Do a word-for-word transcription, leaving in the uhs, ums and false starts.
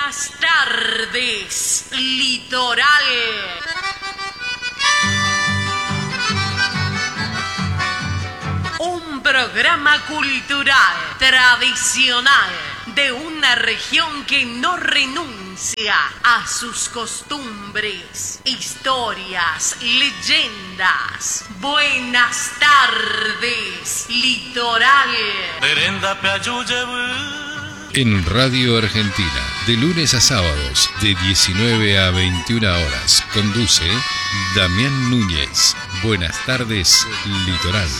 Buenas tardes, Litoral. Un programa cultural, tradicional, de una región que no renuncia a sus costumbres, historias, leyendas. Buenas tardes, Litoral. En Radio Argentina, de lunes a sábados, de diecinueve a veintiuna horas, conduce Damián Núñez. Buenas tardes, Litoral.